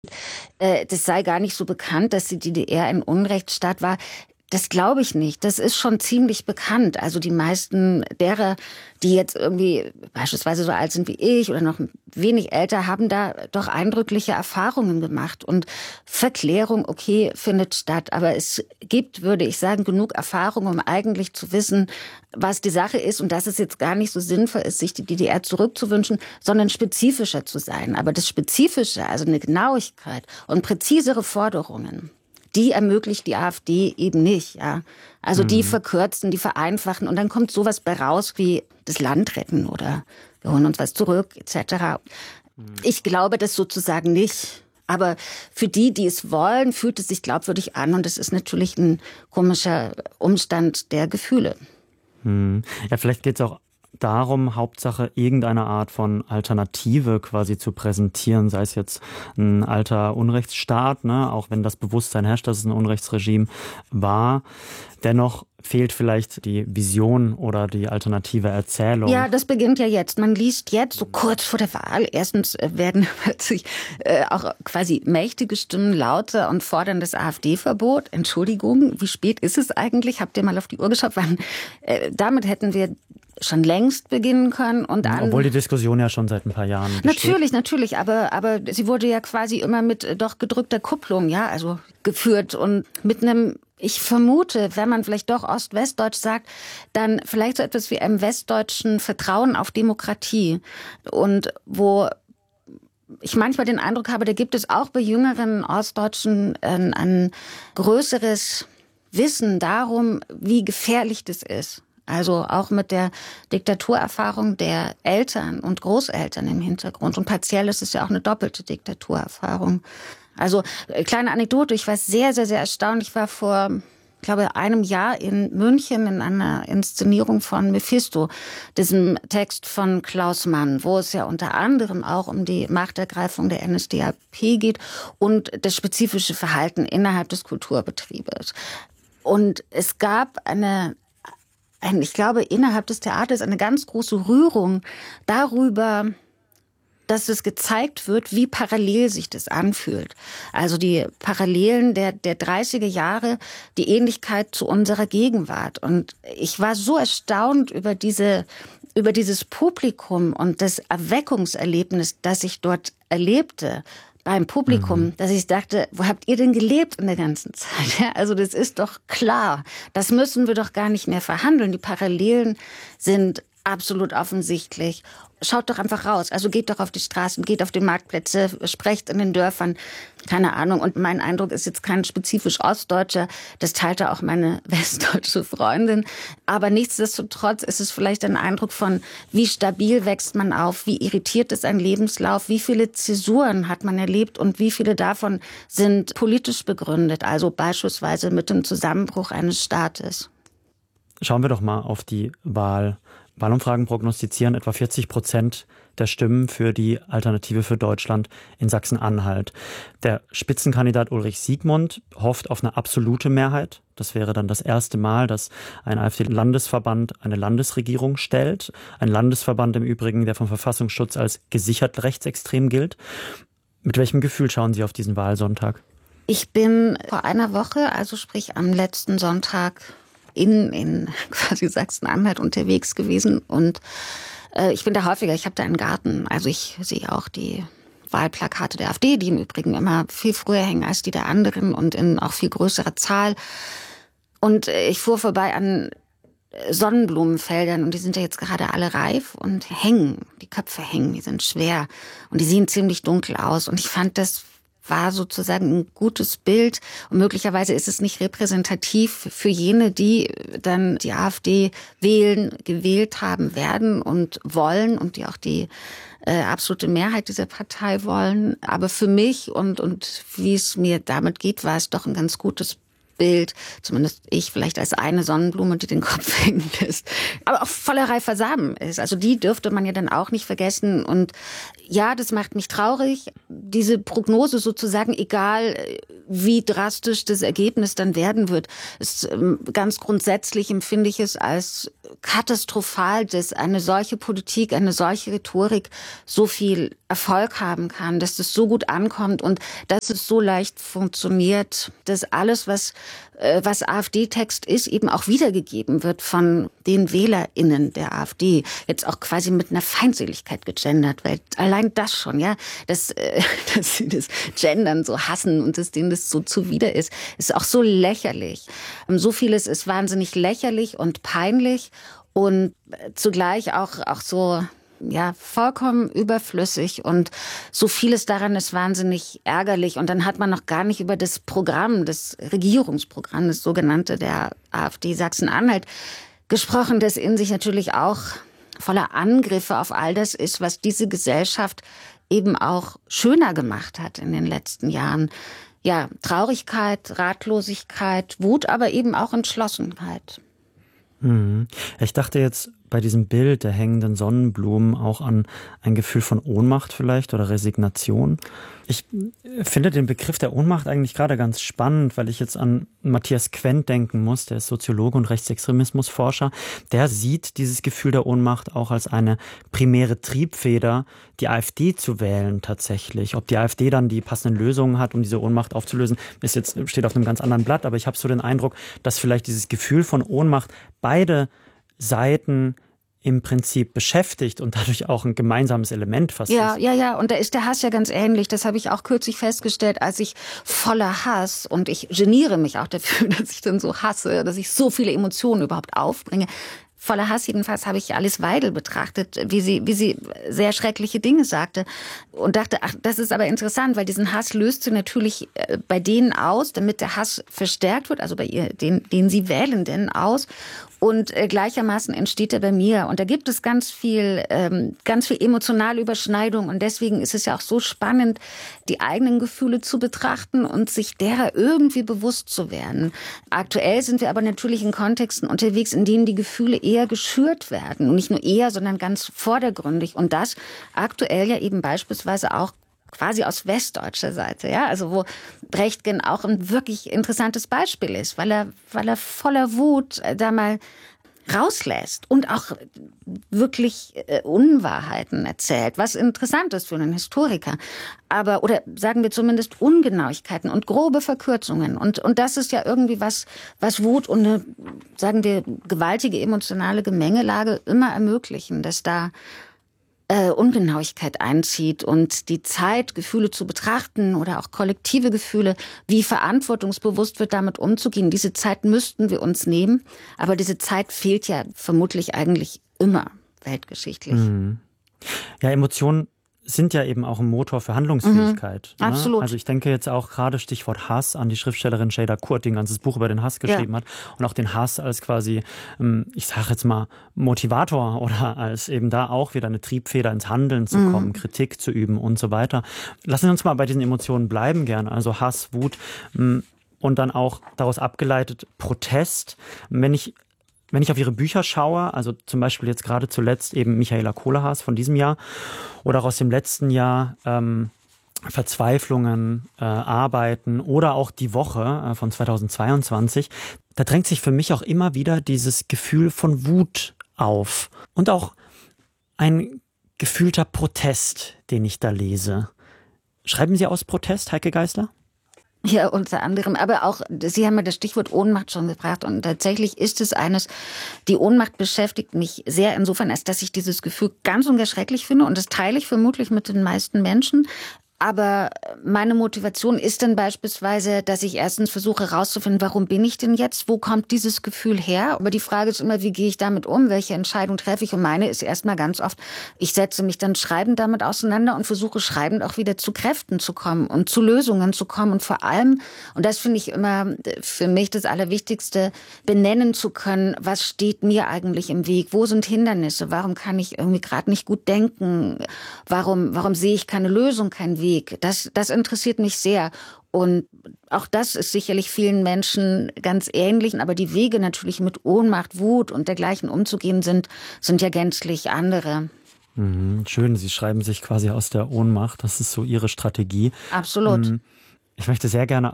das sei gar nicht so bekannt, dass die DDR ein Unrechtsstaat war. Das glaube ich nicht. Das ist schon ziemlich bekannt. Also die meisten derer, die jetzt irgendwie beispielsweise so alt sind wie ich oder noch wenig älter, haben da doch eindrückliche Erfahrungen gemacht. Und Verklärung, okay, findet statt. Aber es gibt, würde ich sagen, genug Erfahrung, um eigentlich zu wissen, was die Sache ist und dass es jetzt gar nicht so sinnvoll ist, sich die DDR zurückzuwünschen, sondern spezifischer zu sein. Aber das Spezifische, also eine Genauigkeit und präzisere Forderungen, die ermöglicht die AfD eben nicht, ja. Also die verkürzen, die vereinfachen und dann kommt sowas bei raus wie das Land retten oder wir holen uns was zurück, etc. Ich glaube das sozusagen nicht. Aber für die, die es wollen, fühlt es sich glaubwürdig an und es ist natürlich ein komischer Umstand der Gefühle. Ja, vielleicht geht es auch darum, Hauptsache irgendeine Art von Alternative quasi zu präsentieren, sei es jetzt ein alter Unrechtsstaat, ne, auch wenn das Bewusstsein herrscht, dass es ein Unrechtsregime war. Dennoch fehlt vielleicht die Vision oder die alternative Erzählung. Ja, das beginnt ja jetzt. Man liest jetzt so kurz vor der Wahl. Erstens werden plötzlich auch quasi mächtige Stimmen lauter und fordern das AfD-Verbot. Entschuldigung, wie spät ist es eigentlich? Habt ihr mal auf die Uhr geschaut? Damit hätten wir schon längst beginnen können. Und obwohl die Diskussion ja schon seit ein paar Jahren besteht. Natürlich, aber sie wurde ja quasi immer mit doch gedrückter Kupplung, ja, also geführt und mit einem, ich vermute, wenn man vielleicht doch Ost-Westdeutsch sagt, dann vielleicht so etwas wie einem westdeutschen Vertrauen auf Demokratie und wo ich manchmal den Eindruck habe, da gibt es auch bei jüngeren Ostdeutschen ein größeres Wissen darum, wie gefährlich das ist. Also auch mit der Diktaturerfahrung der Eltern und Großeltern im Hintergrund. Und partiell ist es ja auch eine doppelte Diktaturerfahrung. Also kleine Anekdote, ich war sehr, sehr, sehr erstaunt. Ich war vor, ich glaube, einem Jahr in München in einer Inszenierung von Mephisto, diesem Text von Klaus Mann, wo es ja unter anderem auch um die Machtergreifung der NSDAP geht und das spezifische Verhalten innerhalb des Kulturbetriebes. Und es gab ich glaube, innerhalb des Theaters eine ganz große Rührung darüber, dass es gezeigt wird, wie parallel sich das anfühlt. Also die Parallelen der 30er Jahre, die Ähnlichkeit zu unserer Gegenwart. Und ich war so erstaunt über dieses Publikum und das Erweckungserlebnis, das ich dort erlebte, beim Publikum, dass ich dachte, wo habt ihr denn gelebt in der ganzen Zeit? Ja, also das ist doch klar. Das müssen wir doch gar nicht mehr verhandeln. Die Parallelen sind absolut offensichtlich. Schaut doch einfach raus. Also geht doch auf die Straßen, geht auf die Marktplätze, sprecht in den Dörfern. Keine Ahnung. Und mein Eindruck ist jetzt kein spezifisch Ostdeutscher. Das teilte auch meine westdeutsche Freundin. Aber nichtsdestotrotz ist es vielleicht ein Eindruck von, wie stabil wächst man auf, wie irritiert ist ein Lebenslauf, wie viele Zäsuren hat man erlebt und wie viele davon sind politisch begründet. Also beispielsweise mit dem Zusammenbruch eines Staates. Schauen wir doch mal auf die Wahl. Wahlumfragen prognostizieren etwa 40% der Stimmen für die Alternative für Deutschland in Sachsen-Anhalt. Der Spitzenkandidat Ulrich Siegmund hofft auf eine absolute Mehrheit. Das wäre dann das erste Mal, dass ein AfD-Landesverband eine Landesregierung stellt. Ein Landesverband im Übrigen, der vom Verfassungsschutz als gesichert rechtsextrem gilt. Mit welchem Gefühl schauen Sie auf diesen Wahlsonntag? Ich bin vor einer Woche, also sprich am letzten Sonntag, in quasi Sachsen-Anhalt unterwegs gewesen und ich bin da häufiger, ich habe da einen Garten, also ich sehe auch die Wahlplakate der AfD, die im Übrigen immer viel früher hängen als die der anderen und in auch viel größerer Zahl und ich fuhr vorbei an Sonnenblumenfeldern und die sind ja jetzt gerade alle reif und hängen, die Köpfe hängen, die sind schwer und die sehen ziemlich dunkel aus und ich fand das war sozusagen ein gutes Bild und möglicherweise ist es nicht repräsentativ für jene, die dann die AfD gewählt haben werden und wollen und die auch die absolute Mehrheit dieser Partei wollen. Aber für mich und wie es mir damit geht, war es doch ein ganz gutes Bild, zumindest ich vielleicht als eine Sonnenblume, die den Kopf hängen lässt, aber auch voller reifer Samen ist. Also die dürfte man ja dann auch nicht vergessen. Und ja, das macht mich traurig. Diese Prognose sozusagen, egal wie drastisch das Ergebnis dann werden wird, ist ganz grundsätzlich empfinde ich es als katastrophal, dass eine solche Politik, eine solche Rhetorik so viel Erfolg haben kann, dass das so gut ankommt und dass es so leicht funktioniert, dass alles, was AfD-Text ist, eben auch wiedergegeben wird von den WählerInnen der AfD. Jetzt auch quasi mit einer Feindseligkeit gegendert, weil allein das schon, ja, dass sie das Gendern so hassen und dass denen das so zuwider ist auch so lächerlich. So vieles ist wahnsinnig lächerlich und peinlich und zugleich auch so, ja, vollkommen überflüssig und so vieles daran ist wahnsinnig ärgerlich. Und dann hat man noch gar nicht über das Programm, das Regierungsprogramm, das sogenannte der AfD Sachsen-Anhalt gesprochen, das in sich natürlich auch voller Angriffe auf all das ist, was diese Gesellschaft eben auch schöner gemacht hat in den letzten Jahren. Ja, Traurigkeit, Ratlosigkeit, Wut, aber eben auch Entschlossenheit. Ich dachte jetzt bei diesem Bild der hängenden Sonnenblumen auch an ein Gefühl von Ohnmacht vielleicht oder Resignation. Ich finde den Begriff der Ohnmacht eigentlich gerade ganz spannend, weil ich jetzt an Matthias Quent denken muss, der ist Soziologe und Rechtsextremismusforscher. Der sieht dieses Gefühl der Ohnmacht auch als eine primäre Triebfeder, die AfD zu wählen tatsächlich. Ob die AfD dann die passenden Lösungen hat, um diese Ohnmacht aufzulösen, steht auf einem ganz anderen Blatt. Aber ich habe so den Eindruck, dass vielleicht dieses Gefühl von Ohnmacht beide Seiten im Prinzip beschäftigt und dadurch auch ein gemeinsames Element fast ist. Ja. Und da ist der Hass ja ganz ähnlich. Das habe ich auch kürzlich festgestellt, als ich voller Hass, und ich geniere mich auch dafür, dass ich dann so hasse, dass ich so viele Emotionen überhaupt aufbringe. Voller Hass jedenfalls habe ich Alice Weidel betrachtet, wie sie sehr schreckliche Dinge sagte und dachte, ach, das ist aber interessant, weil diesen Hass löst sie natürlich bei denen aus, damit der Hass verstärkt wird, also bei ihr, den sie Wählenden aus. Und gleichermaßen entsteht er bei mir. Und da gibt es ganz viel emotionale Überschneidung. Und deswegen ist es ja auch so spannend, die eigenen Gefühle zu betrachten und sich derer irgendwie bewusst zu werden. Aktuell sind wir aber natürlich in Kontexten unterwegs, in denen die Gefühle eher geschürt werden. Und nicht nur eher, sondern ganz vordergründig. Und das aktuell ja eben beispielsweise auch quasi aus westdeutscher Seite, ja, also wo Brechtgen auch ein wirklich interessantes Beispiel ist, weil er voller Wut da mal rauslässt und auch wirklich Unwahrheiten erzählt, was interessant ist für einen Historiker, aber oder sagen wir zumindest Ungenauigkeiten und grobe Verkürzungen und das ist ja irgendwie was Wut und eine, sagen wir, gewaltige emotionale Gemengelage immer ermöglichen, dass da Ungenauigkeit einzieht und die Zeit, Gefühle zu betrachten oder auch kollektive Gefühle, wie verantwortungsbewusst wird damit umzugehen. Diese Zeit müssten wir uns nehmen, aber diese Zeit fehlt ja vermutlich eigentlich immer weltgeschichtlich. Ja, Emotionen sind ja eben auch ein Motor für Handlungsfähigkeit. Ne? Absolut. Also ich denke jetzt auch gerade Stichwort Hass an die Schriftstellerin Şeyda Kurt, die ein ganzes Buch über den Hass geschrieben hat und auch den Hass als quasi, ich sage jetzt mal, Motivator oder als eben da auch wieder eine Triebfeder ins Handeln zu kommen, Kritik zu üben und so weiter. Lassen Sie uns mal bei diesen Emotionen bleiben gerne, also Hass, Wut und dann auch daraus abgeleitet Protest. Wenn ich auf Ihre Bücher schaue, also zum Beispiel jetzt gerade zuletzt eben Michaela Kohlhaas von diesem Jahr oder auch aus dem letzten Jahr Verzweiflungen, Arbeiten oder auch Die Woche von 2022, da drängt sich für mich auch immer wieder dieses Gefühl von Wut auf und auch ein gefühlter Protest, den ich da lese. Schreiben Sie aus Protest, Heike Geisler? Ja, unter anderem. Aber auch, Sie haben ja das Stichwort Ohnmacht schon gebracht. Und tatsächlich ist es die Ohnmacht beschäftigt mich sehr insofern, als dass ich dieses Gefühl ganz und gar schrecklich finde. Und das teile ich vermutlich mit den meisten Menschen. Aber meine Motivation ist dann beispielsweise, dass ich erstens versuche herauszufinden, warum bin ich denn jetzt? Wo kommt dieses Gefühl her? Aber die Frage ist immer, wie gehe ich damit um? Welche Entscheidung treffe ich? Und meine ist erstmal ganz oft, ich setze mich dann schreibend damit auseinander und versuche schreibend auch wieder zu Kräften zu kommen und zu Lösungen zu kommen. Und vor allem, und das finde ich immer für mich das Allerwichtigste, benennen zu können, was steht mir eigentlich im Weg? Wo sind Hindernisse? Warum kann ich irgendwie gerade nicht gut denken? Warum sehe ich keine Lösung, keinen Weg? Das interessiert mich sehr. Und auch das ist sicherlich vielen Menschen ganz ähnlich. Aber die Wege natürlich mit Ohnmacht, Wut und dergleichen umzugehen sind ja gänzlich andere. Schön, Sie schreiben sich quasi aus der Ohnmacht. Das ist so Ihre Strategie. Absolut. Ich möchte sehr gerne auch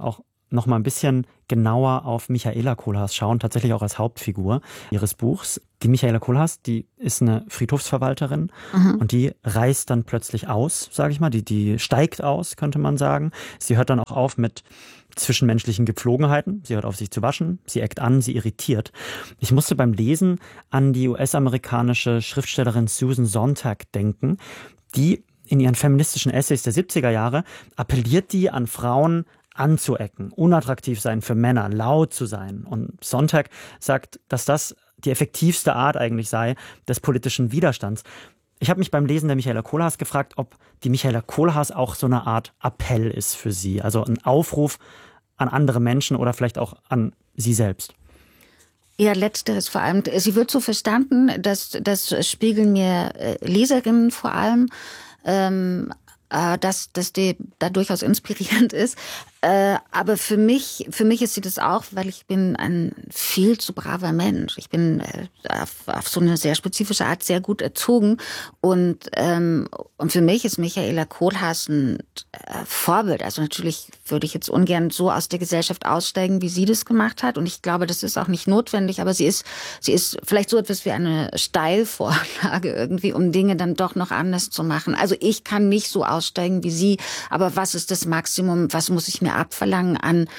noch mal ein bisschen genauer auf Michaela Kohlhaas schauen, tatsächlich auch als Hauptfigur ihres Buchs. Die Michaela Kohlhaas, die ist eine Friedhofsverwalterin und die reist dann plötzlich aus, sage ich mal. Die steigt aus, könnte man sagen. Sie hört dann auch auf mit zwischenmenschlichen Gepflogenheiten. Sie hört auf, sich zu waschen. Sie eckt an, sie irritiert. Ich musste beim Lesen an die US-amerikanische Schriftstellerin Susan Sontag denken, die in ihren feministischen Essays der 70er Jahre appelliert die an Frauen, anzuecken, unattraktiv sein für Männer, laut zu sein. Und Sontag sagt, dass das die effektivste Art eigentlich sei des politischen Widerstands. Ich habe mich beim Lesen der Michaela Kohlhaas gefragt, ob die Michaela Kohlhaas auch so eine Art Appell ist für sie, also ein Aufruf an andere Menschen oder vielleicht auch an sie selbst. Ja, letzteres vor allem. Sie wird so verstanden, das spiegeln mir Leserinnen vor allem, dass die da durchaus inspirierend ist. Aber für mich ist sie das auch, weil ich bin ein viel zu braver Mensch. Ich bin auf so eine sehr spezifische Art sehr gut erzogen. Und für mich ist Michaela Kohlhaas ein Vorbild. Also natürlich würde ich jetzt ungern so aus der Gesellschaft aussteigen, wie sie das gemacht hat. Und ich glaube, das ist auch nicht notwendig. Aber sie ist vielleicht so etwas wie eine Steilvorlage irgendwie, um Dinge dann doch noch anders zu machen. Also ich kann nicht so aussteigen wie sie. Aber was ist das Maximum? Was muss ich mir abverlangen an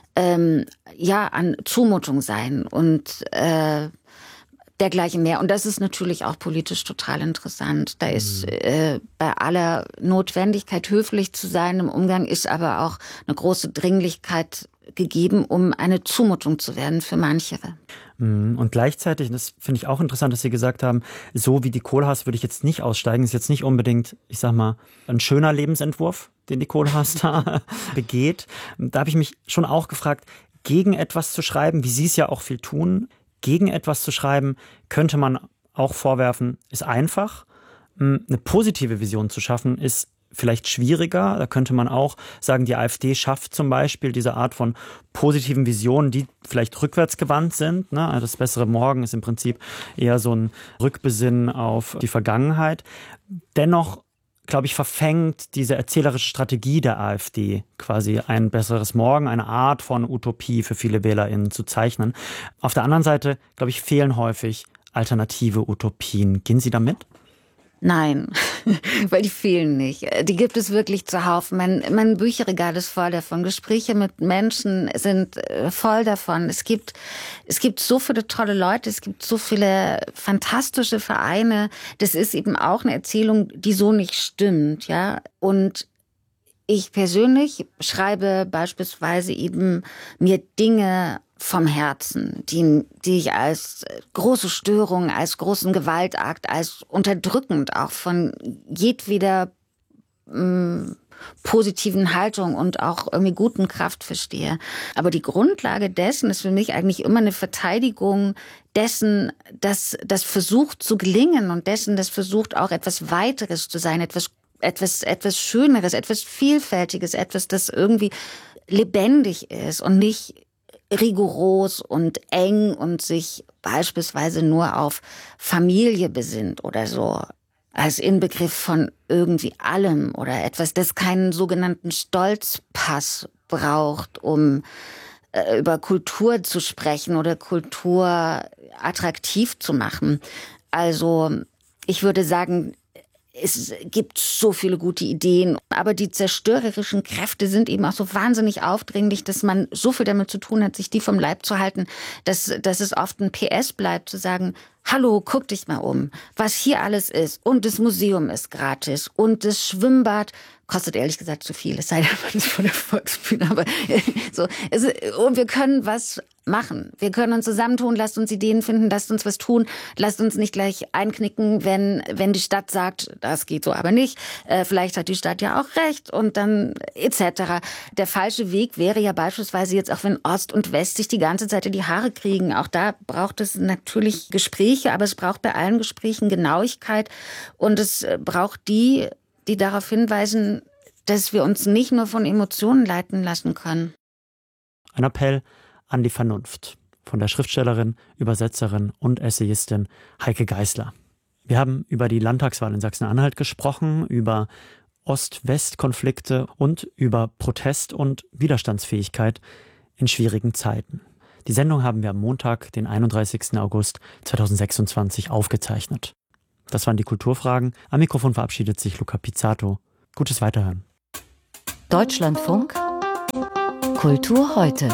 Zumutung sein und dergleichen mehr. Und das ist natürlich auch politisch total interessant. Da ist bei aller Notwendigkeit, höflich zu sein im Umgang, ist aber auch eine große Dringlichkeit gegeben, um eine Zumutung zu werden für manche. Und gleichzeitig, das finde ich auch interessant, dass Sie gesagt haben, so wie die Kohlhaas würde ich jetzt nicht aussteigen. Ist jetzt nicht unbedingt, ich sag mal, ein schöner Lebensentwurf, den die Kohlhaas da begeht. Da habe ich mich schon auch gefragt, gegen etwas zu schreiben, wie Sie es ja auch viel tun, gegen etwas zu schreiben, könnte man auch vorwerfen, ist einfach. Eine positive Vision zu schaffen, ist vielleicht schwieriger. Da könnte man auch sagen, die AfD schafft zum Beispiel diese Art von positiven Visionen, die vielleicht rückwärtsgewandt sind. Ne? Also das bessere Morgen ist im Prinzip eher so ein Rückbesinnen auf die Vergangenheit. Dennoch, glaube ich, verfängt diese erzählerische Strategie der AfD quasi ein besseres Morgen, eine Art von Utopie für viele WählerInnen zu zeichnen. Auf der anderen Seite, glaube ich, fehlen häufig alternative Utopien. Gehen Sie damit? Nein, weil die fehlen nicht. Die gibt es wirklich zuhauf. Mein Bücherregal ist voll davon. Gespräche mit Menschen sind voll davon. Es gibt so viele tolle Leute, es gibt so viele fantastische Vereine. Das ist eben auch eine Erzählung, die so nicht stimmt, ja. Und ich persönlich schreibe beispielsweise eben mir Dinge vom Herzen, die ich als große Störung, als großen Gewaltakt, als unterdrückend auch von jedweder positiven Haltung und auch irgendwie guten Kraft verstehe. Aber die Grundlage dessen ist für mich eigentlich immer eine Verteidigung dessen, das versucht zu gelingen und dessen, das versucht auch etwas Weiteres zu sein, etwas Schöneres, etwas Vielfältiges, etwas, das irgendwie lebendig ist und nicht rigoros und eng und sich beispielsweise nur auf Familie besinnt oder so, als Inbegriff von irgendwie allem oder etwas, das keinen sogenannten Stolzpass braucht, um über Kultur zu sprechen oder Kultur attraktiv zu machen. Also ich würde sagen, es gibt so viele gute Ideen, aber die zerstörerischen Kräfte sind eben auch so wahnsinnig aufdringlich, dass man so viel damit zu tun hat, sich die vom Leib zu halten, dass es oft ein PS bleibt, zu sagen, hallo, guck dich mal um, was hier alles ist. Und das Museum ist gratis und das Schwimmbad kostet ehrlich gesagt zu viel, es sei denn, man ist von der Volksbühne, aber so. Und wir können was machen. Wir können uns zusammentun, lasst uns Ideen finden, lasst uns was tun, lasst uns nicht gleich einknicken, wenn die Stadt sagt, das geht so aber nicht. Vielleicht hat die Stadt ja auch recht und dann etc. Der falsche Weg wäre ja beispielsweise jetzt auch, wenn Ost und West sich die ganze Zeit in die Haare kriegen. Auch da braucht es natürlich Gespräche, aber es braucht bei allen Gesprächen Genauigkeit und es braucht die darauf hinweisen, dass wir uns nicht nur von Emotionen leiten lassen können. Ein Appell an die Vernunft von der Schriftstellerin, Übersetzerin und Essayistin Heike Geisler. Wir haben über die Landtagswahl in Sachsen-Anhalt gesprochen, über Ost-West-Konflikte und über Protest und Widerstandsfähigkeit in schwierigen Zeiten. Die Sendung haben wir am Montag, den 31. August 2026 aufgezeichnet. Das waren die Kulturfragen. Am Mikrofon verabschiedet sich Luca Pizzato. Gutes Weiterhören. Deutschlandfunk Kultur heute.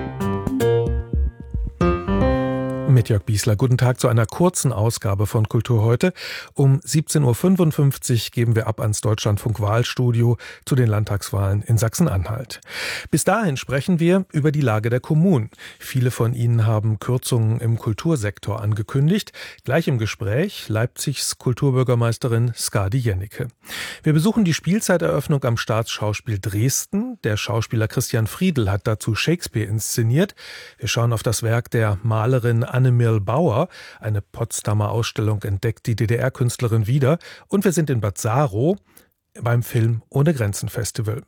Mit Jörg Biesler. Guten Tag zu einer kurzen Ausgabe von Kultur heute. Um 17.55 Uhr geben wir ab ans Deutschlandfunk-Wahlstudio zu den Landtagswahlen in Sachsen-Anhalt. Bis dahin sprechen wir über die Lage der Kommunen. Viele von ihnen haben Kürzungen im Kultursektor angekündigt. Gleich im Gespräch Leipzigs Kulturbürgermeisterin Skadi Jennecke. Wir besuchen die Spielzeiteröffnung am Staatsschauspiel Dresden. Der Schauspieler Christian Friedl hat dazu Shakespeare inszeniert. Wir schauen auf das Werk der Malerin Anne-Mirl Bauer. Eine Potsdamer Ausstellung entdeckt die DDR-Künstlerin wieder. Und wir sind in Bad Saarow beim Film Ohne Grenzen Festival.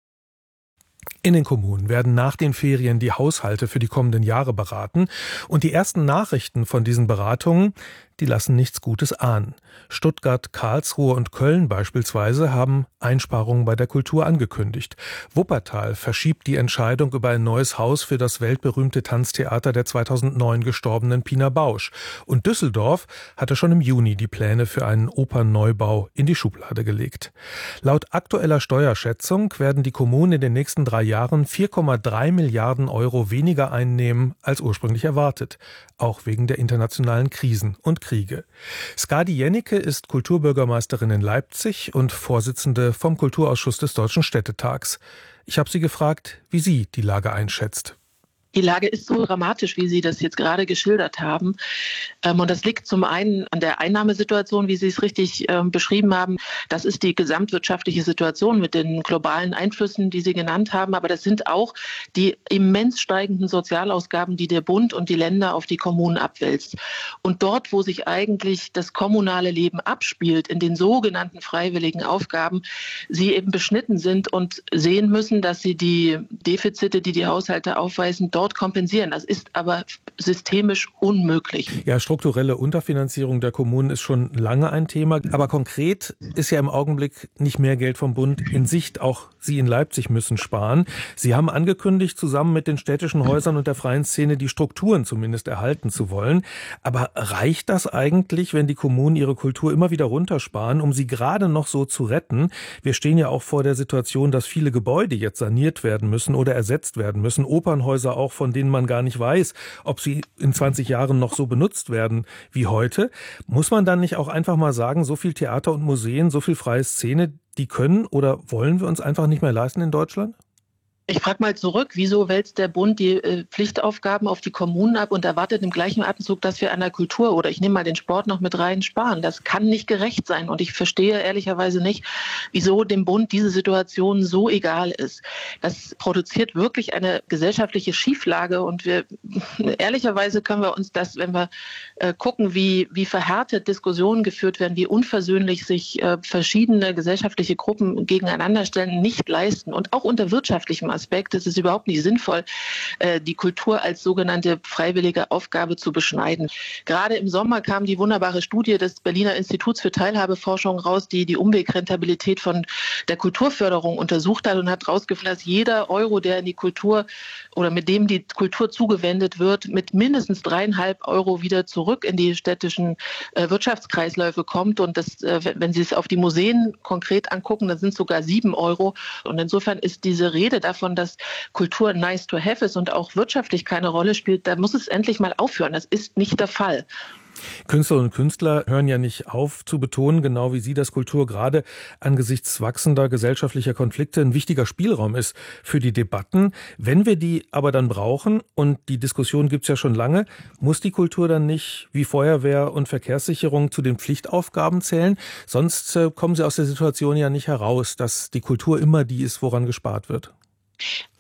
In den Kommunen werden nach den Ferien die Haushalte für die kommenden Jahre beraten. Und die ersten Nachrichten von diesen Beratungen, die lassen nichts Gutes ahnen. Stuttgart, Karlsruhe und Köln beispielsweise haben Einsparungen bei der Kultur angekündigt. Wuppertal verschiebt die Entscheidung über ein neues Haus für das weltberühmte Tanztheater der 2009 gestorbenen Pina Bausch. Und Düsseldorf hatte schon im Juni die Pläne für einen Opernneubau in die Schublade gelegt. Laut aktueller Steuerschätzung werden die Kommunen in den nächsten 3 Jahren 4,3 Milliarden Euro weniger einnehmen als ursprünglich erwartet. Auch wegen der internationalen Krisen und Kriege. Skadi Jennecke ist Kulturbürgermeisterin in Leipzig und Vorsitzende vom Kulturausschuss des Deutschen Städtetags. Ich habe sie gefragt, wie sie die Lage einschätzt. Die Lage ist so dramatisch, wie Sie das jetzt gerade geschildert haben. Und das liegt zum einen an der Einnahmesituation, wie Sie es richtig beschrieben haben. Das ist die gesamtwirtschaftliche Situation mit den globalen Einflüssen, die Sie genannt haben. Aber das sind auch die immens steigenden Sozialausgaben, die der Bund und die Länder auf die Kommunen abwälzt. Und dort, wo sich eigentlich das kommunale Leben abspielt, in den sogenannten freiwilligen Aufgaben, sie eben beschnitten sind und sehen müssen, dass sie die Defizite, die die Haushalte aufweisen, dort kompensieren. Das ist aber systemisch unmöglich. Ja, strukturelle Unterfinanzierung der Kommunen ist schon lange ein Thema. Aber konkret ist ja im Augenblick nicht mehr Geld vom Bund in Sicht. Auch Sie in Leipzig müssen sparen. Sie haben angekündigt, zusammen mit den städtischen Häusern und der freien Szene die Strukturen zumindest erhalten zu wollen. Aber reicht das eigentlich, wenn die Kommunen ihre Kultur immer wieder runtersparen, um sie gerade noch so zu retten? Wir stehen ja auch vor der Situation, dass viele Gebäude jetzt saniert werden müssen oder ersetzt werden müssen. Opernhäuser auch, von denen man gar nicht weiß, ob sie in 20 Jahren noch so benutzt werden wie heute. Muss man dann nicht auch einfach mal sagen, so viel Theater und Museen, so viel freie Szene, die können oder wollen wir uns einfach nicht mehr leisten in Deutschland? Ich frage mal zurück, wieso wälzt der Bund die Pflichtaufgaben auf die Kommunen ab und erwartet im gleichen Atemzug, dass wir an der Kultur oder ich nehme mal den Sport noch mit rein sparen? Das kann nicht gerecht sein und ich verstehe ehrlicherweise nicht, wieso dem Bund diese Situation so egal ist. Das produziert wirklich eine gesellschaftliche Schieflage und ehrlicherweise können wir uns das, wenn wir gucken, wie verhärtet Diskussionen geführt werden, wie unversöhnlich sich verschiedene gesellschaftliche Gruppen gegeneinander stellen, nicht leisten und auch unter wirtschaftlichem Aspekt ist es überhaupt nicht sinnvoll, die Kultur als sogenannte freiwillige Aufgabe zu beschneiden. Gerade im Sommer kam die wunderbare Studie des Berliner Instituts für Teilhabeforschung raus, die die Umwegrentabilität von der Kulturförderung untersucht hat und hat herausgefunden, dass jeder Euro, der in die Kultur oder mit dem die Kultur zugewendet wird, mit mindestens 3,5 Euro wieder zurück in die städtischen Wirtschaftskreisläufe kommt. Und das, wenn Sie es auf die Museen konkret angucken, dann sind es sogar 7 Euro. Und insofern ist diese Rede davon, dass Kultur nice to have ist und auch wirtschaftlich keine Rolle spielt, da muss es endlich mal aufhören. Das ist nicht der Fall. Künstlerinnen und Künstler hören ja nicht auf zu betonen, genau wie Sie, dass Kultur gerade angesichts wachsender gesellschaftlicher Konflikte ein wichtiger Spielraum ist für die Debatten. Wenn wir die aber dann brauchen, und die Diskussion gibt's ja schon lange, muss die Kultur dann nicht wie Feuerwehr und Verkehrssicherung zu den Pflichtaufgaben zählen? Sonst kommen Sie aus der Situation ja nicht heraus, dass die Kultur immer die ist, woran gespart wird.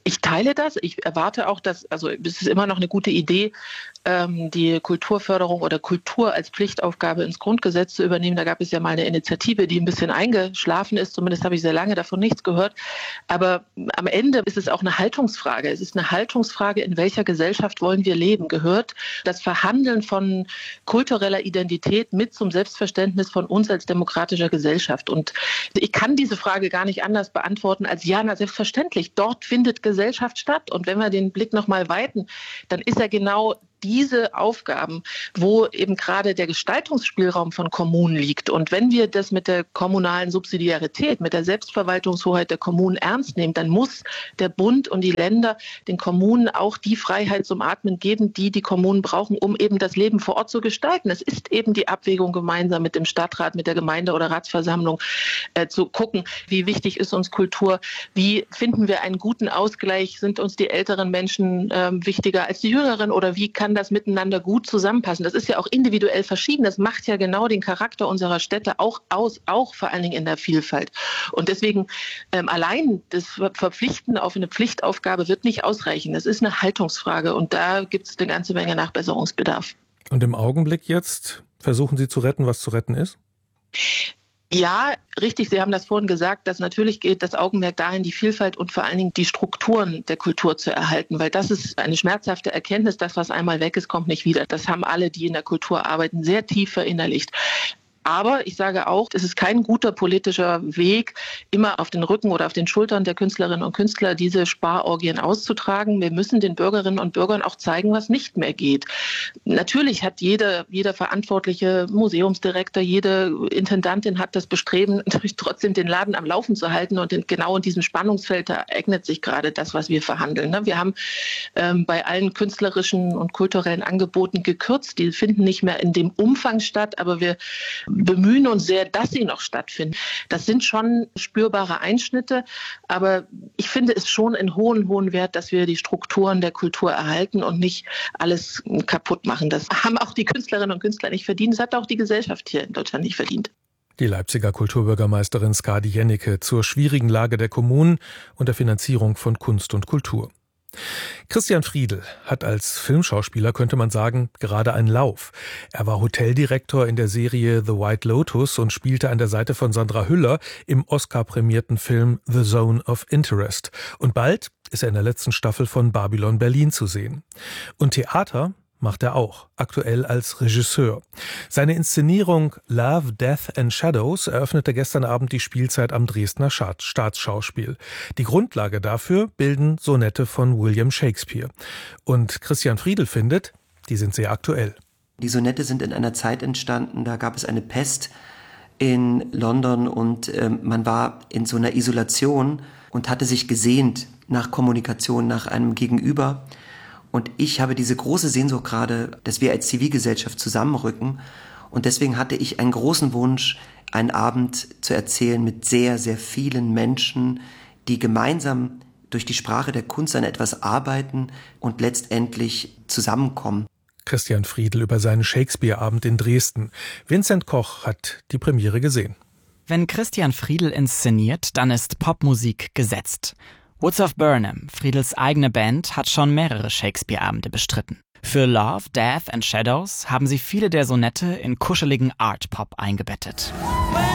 Ich teile das. Ich erwarte auch, es ist immer noch eine gute Idee, die Kulturförderung oder Kultur als Pflichtaufgabe ins Grundgesetz zu übernehmen. Da gab es ja mal eine Initiative, die ein bisschen eingeschlafen ist. Zumindest habe ich sehr lange davon nichts gehört. Aber am Ende ist es auch eine Haltungsfrage. Es ist eine Haltungsfrage, in welcher Gesellschaft wollen wir leben. Gehört das Verhandeln von kultureller Identität mit zum Selbstverständnis von uns als demokratischer Gesellschaft? Und ich kann diese Frage gar nicht anders beantworten als ja, selbstverständlich. Dort findet Gesellschaft statt. Und wenn wir den Blick noch mal weiten, dann ist ja genau diese Aufgaben, wo eben gerade der Gestaltungsspielraum von Kommunen liegt. Und wenn wir das mit der kommunalen Subsidiarität, mit der Selbstverwaltungshoheit der Kommunen ernst nehmen, dann muss der Bund und die Länder den Kommunen auch die Freiheit zum Atmen geben, die Kommunen brauchen, um eben das Leben vor Ort zu gestalten. Es ist eben die Abwägung gemeinsam mit dem Stadtrat, mit der Gemeinde- oder Ratsversammlung zu gucken, wie wichtig ist uns Kultur, wie finden wir einen guten Ausgleich, sind uns die älteren Menschen wichtiger als die jüngeren oder wie kann das miteinander gut zusammenpassen. Das ist ja auch individuell verschieden. Das macht ja genau den Charakter unserer Städte auch aus, auch vor allen Dingen in der Vielfalt. Und deswegen allein das Verpflichten auf eine Pflichtaufgabe wird nicht ausreichen. Das ist eine Haltungsfrage und da gibt es eine ganze Menge Nachbesserungsbedarf. Und im Augenblick jetzt versuchen Sie zu retten, was zu retten ist? Ja, richtig. Sie haben das vorhin gesagt, dass natürlich geht das Augenmerk dahin, die Vielfalt und vor allen Dingen die Strukturen der Kultur zu erhalten, weil das ist eine schmerzhafte Erkenntnis, das, was einmal weg ist, kommt nicht wieder. Das haben alle, die in der Kultur arbeiten, sehr tief verinnerlicht. Aber ich sage auch, es ist kein guter politischer Weg, immer auf den Rücken oder auf den Schultern der Künstlerinnen und Künstler diese Sparorgien auszutragen. Wir müssen den Bürgerinnen und Bürgern auch zeigen, was nicht mehr geht. Natürlich hat jeder verantwortliche Museumsdirektor, jede Intendantin hat das Bestreben, natürlich trotzdem den Laden am Laufen zu halten. Und genau in diesem Spannungsfeld, da eignet sich gerade das, was wir verhandeln. Wir haben bei allen künstlerischen und kulturellen Angeboten gekürzt. Die finden nicht mehr in dem Umfang statt, aber wir bemühen uns sehr, dass sie noch stattfinden. Das sind schon spürbare Einschnitte, aber ich finde es schon einen hohen Wert, dass wir die Strukturen der Kultur erhalten und nicht alles kaputt machen. Das haben auch die Künstlerinnen und Künstler nicht verdient. Das hat auch die Gesellschaft hier in Deutschland nicht verdient. Die Leipziger Kulturbürgermeisterin Skadi Jennecke zur schwierigen Lage der Kommunen und der Finanzierung von Kunst und Kultur. Christian Friedl hat als Filmschauspieler, könnte man sagen, gerade einen Lauf. Er war Hoteldirektor in der Serie The White Lotus und spielte an der Seite von Sandra Hüller im Oscar-prämierten Film The Zone of Interest. Und bald ist er in der letzten Staffel von Babylon Berlin zu sehen. Und Theater macht er auch, aktuell als Regisseur. Seine Inszenierung Love, Death and Shadows eröffnete gestern Abend die Spielzeit am Dresdner Staatsschauspiel. Die Grundlage dafür bilden Sonette von William Shakespeare. Und Christian Friedl findet, die sind sehr aktuell. Die Sonette sind in einer Zeit entstanden, da gab es eine Pest in London und man war in so einer Isolation und hatte sich gesehnt nach Kommunikation, nach einem Gegenüber. Und ich habe diese große Sehnsucht gerade, dass wir als Zivilgesellschaft zusammenrücken. Und deswegen hatte ich einen großen Wunsch, einen Abend zu erzählen mit sehr, sehr vielen Menschen, die gemeinsam durch die Sprache der Kunst an etwas arbeiten und letztendlich zusammenkommen. Christian Friedl über seinen Shakespeare-Abend in Dresden. Vincent Koch hat die Premiere gesehen. Wenn Christian Friedl inszeniert, dann ist Popmusik gesetzt. Woods of Burnham, Friedls eigene Band, hat schon mehrere Shakespeare-Abende bestritten. Für Love, Death and Shadows haben sie viele der Sonette in kuscheligen Art-Pop eingebettet.